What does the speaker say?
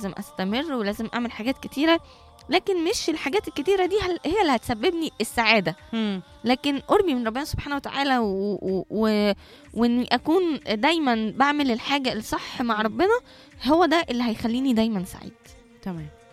ولازم استمر ولازم اعمل حاجات كتيرة، لكن مش الحاجات الكتيرة دي هي اللي هتسببني السعادة. لكن قربي من ربنا سبحانه وتعالى واني اكون دايما بعمل الحاجة الصح مع ربنا، هو ده اللي هيخليني دايما سعيد. تمام.